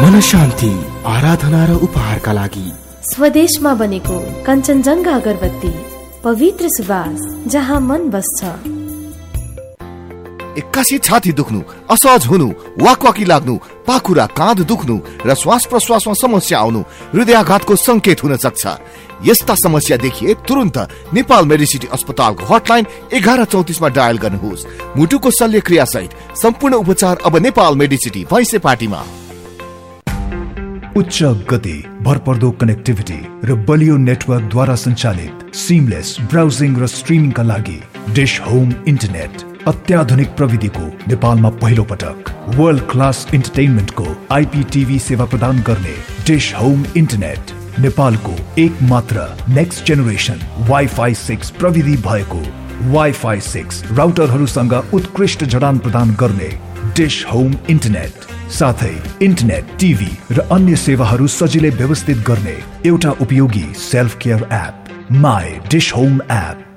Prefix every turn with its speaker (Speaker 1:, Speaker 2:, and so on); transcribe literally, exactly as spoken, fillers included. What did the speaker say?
Speaker 1: मन शान्ति, आराधना र उपहारका लागि
Speaker 2: स्वदेशमा बनेको कञ्चनजङ्घा अगरबत्ती, पवित्र सुवास जहाँ मन बस्छ।
Speaker 3: एक्कासी छाती दुख्नु, असहज हुनु, वाकवाकी लाग्नु, पाखुरा काँध दुख्नु र श्वास प्रश्वासमा समस्या आउनु हृदयाघातको संकेत हुन सक्छ। यस्ता समस्या देखिए तुरन्त नेपाल मेडिसिटी अस्पतालको हटलाइन एघार चौतिसमा डायल गर्नुहोस्। मुटुको शल्यक्रिया सहित सम्पूर्ण उपचार अब नेपाल मेडिसिटी भैँसेपाटीमा।
Speaker 4: उच्च गति, भरपर्दो कनेक्टिभिटी र बलियो नेटवर्कद्वारा सञ्चालित सिमलेस ब्राउजिङ र स्ट्रिमिङका लागि डिश होम इन्टरनेट अत्याधुनिक प्रविधिको नेपालमा पहिलो पटक वर्ल्ड क्लास इन्टरटेनमेन्टको आइपीटिभी सेवा प्रदान गर्ने डिश होम इन्टरनेट नेपालको एक मात्र नेक्स्ट जेनेरेसन वाइफाई सिक्स प्रविधि भएको वाइफाई सिक्स राउटरहरूसँग उत्कृष्ट जडान प्रदान गर्ने डिश होम इन्टरनेट, साथै इन्टरनेट, टिभी र अन्य सेवाहरू सजिलै व्यवस्थित गर्ने एउटा उपयोगी self care app my dish home app.